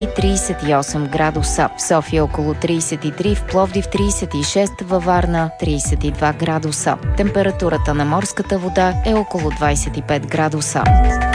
и 38 градуса. В София около 33, в Пловдив 36, във Варна 32 градуса. Температурата на морската вода е около 25 градуса.